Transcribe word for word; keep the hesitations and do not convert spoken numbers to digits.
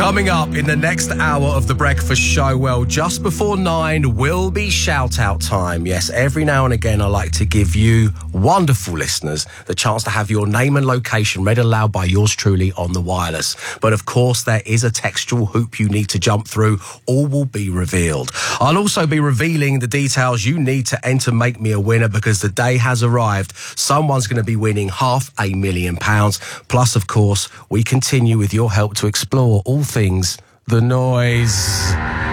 Coming up in the next hour of The Breakfast Show, well, just before nine will be shout-out time. Yes, every now and again I like to give you wonderful listeners the chance to have your name and location read aloud by yours truly on the wireless. But of course, there is a textual hoop you need to jump through. All will be revealed. I'll also be revealing the details you need to enter Make Me a Winner, because the day has arrived. Someone's going to be winning half a million pounds. Plus, of course, we continue with your help to explore all things The Noise.